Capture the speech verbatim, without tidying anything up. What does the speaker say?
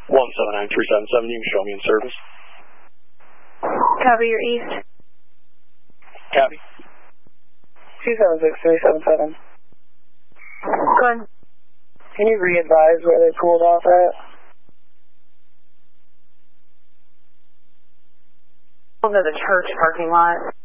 one seven nine three seven seven, you can show me in service. Copy, your east. Copy. two seven six three seven seven. Go ahead. Can you re-advise where they pulled off at? Over the church parking lot.